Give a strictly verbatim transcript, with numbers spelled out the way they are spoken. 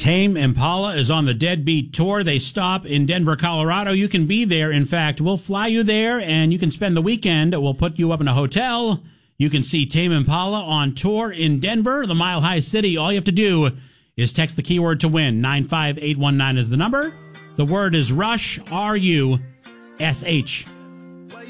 Tame Impala is on the Deadbeat Tour. They stop in Denver, Colorado. You can be there. In fact, we'll fly you there, and you can spend the weekend. We'll put you up in a hotel. You can see Tame Impala on tour in Denver, the Mile High City. All you have to do is text the keyword to win. nine five eight one nine is the number. The word is Rush, R U S H.